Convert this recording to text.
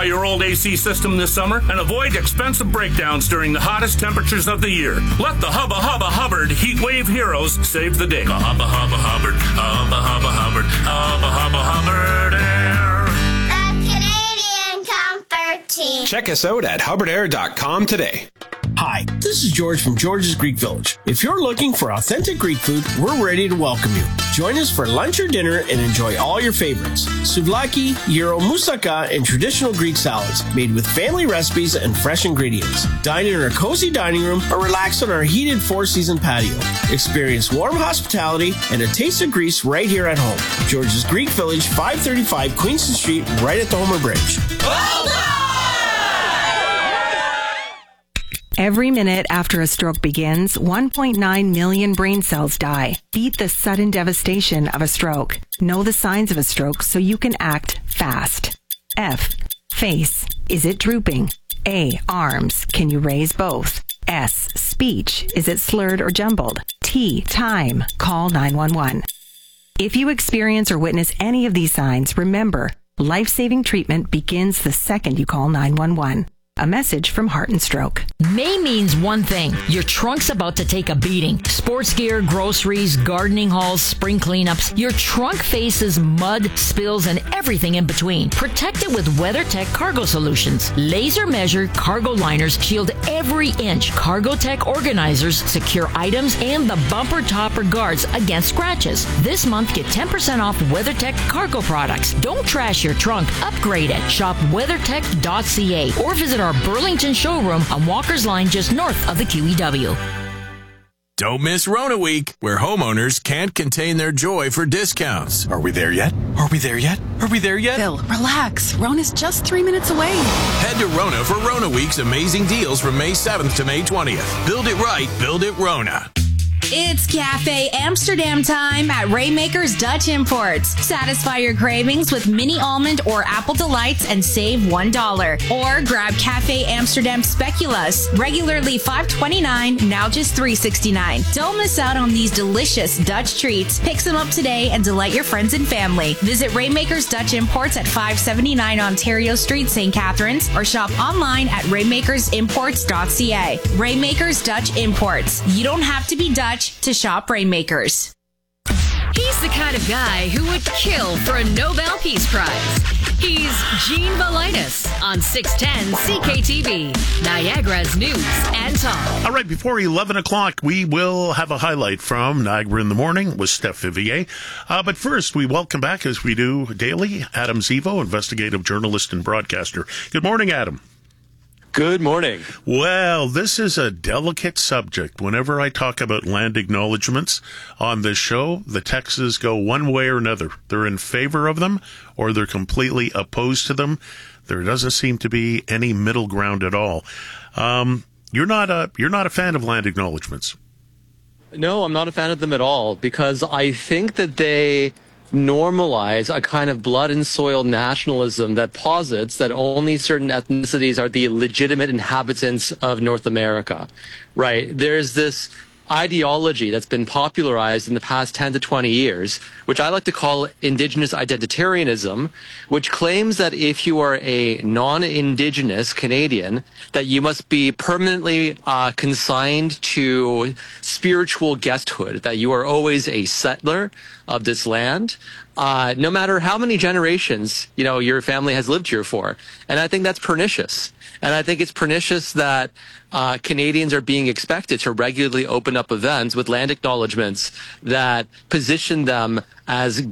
Try your old AC system this summer and avoid expensive breakdowns during the hottest temperatures of the year. Let the Hubba Hubba Hubbard Heat Wave Heroes save the day. Hubba Hubba Hubbard, Hubba Hubba Hubbard, Hubba Hubba Hubbard Air. The Canadian Comfort Team. Check us out at hubbardair.com today. Hi, this is George from George's Greek Village. If you're looking for authentic Greek food, we're ready to welcome you. Join us for lunch or dinner and enjoy all your favorites. Souvlaki, gyro, moussaka, and traditional Greek salads made with family recipes and fresh ingredients. Dine in our cozy dining room or relax on our heated four-season patio. Experience warm hospitality and a taste of Greece right here at home. George's Greek Village, 535 Queenston Street, right at the Homer Bridge. Well done! Every minute after a stroke begins, 1.9 million brain cells die. Beat the sudden devastation of a stroke. Know the signs of a stroke so you can act fast. F. Face. Is it drooping? A. Arms. Can you raise both? S. Speech. Is it slurred or jumbled? T. Time. Call 911. If you experience or witness any of these signs, remember, life-saving treatment begins the second you call 911. A message from Heart and Stroke. May means one thing. Your trunk's about to take a beating. Sports gear, groceries, gardening hauls, spring cleanups. Your trunk faces mud, spills, and everything in between. Protect it with WeatherTech Cargo Solutions. Laser measured cargo liners shield every inch. CargoTech organizers secure items and the bumper topper guards against scratches. This month, get 10% off WeatherTech cargo products. Don't trash your trunk. Upgrade it. Shop weathertech.ca or visit our Burlington showroom on Walker's Line just north of the QEW. Don't miss Rona Week, where homeowners can't contain their joy for discounts. Are we there yet? Are we there yet? Are we there yet? Phil, relax. Rona's just 3 minutes away. Head to Rona for Rona Week's amazing deals from May 7th to May 20th. Build it right, build it Rona. It's Cafe Amsterdam time at Raymaker's Dutch Imports. Satisfy your cravings with mini almond or apple delights and save $1. Or grab Cafe Amsterdam Speculoos, regularly $5.29, now just $3.69. Don't miss out on these delicious Dutch treats. Pick some up today and delight your friends and family. Visit Raymaker's Dutch Imports at 579 Ontario Street, St. Catharines, or shop online at raymakersimports.ca. Raymaker's Dutch Imports. You don't have to be Dutch to shop Rainmakers. He's the kind of guy who would kill for a Nobel Peace Prize. He's Gene Valitis on 610 CKTV, Niagara's news and talk. All right, before 11 o'clock, we will have a highlight from Niagara in the Morning with Steph Vivier. But first, we welcome back, as we do daily, Adam Zivo, investigative journalist and broadcaster. Good morning, Adam. Good morning. Well, this is a delicate subject. Whenever I talk about land acknowledgements on this show, the texts go one way or another. They're in favor of them or they're completely opposed to them. There doesn't seem to be any middle ground at all. You're not a fan of land acknowledgements. No, I'm not a fan of them at all because I think that they normalize a kind of blood and soil nationalism that posits that only certain ethnicities are the legitimate inhabitants of North America, right? There's this ideology that's been popularized in the past 10 to 20 years, which I like to call indigenous identitarianism, which claims that if you are a non-indigenous Canadian, that you must be permanently consigned to spiritual guesthood, that you are always a settler of this land, no matter how many generations, your family has lived here for. And I think that's pernicious. And I think it's pernicious that Canadians are being expected to regularly open up events with land acknowledgements that position them as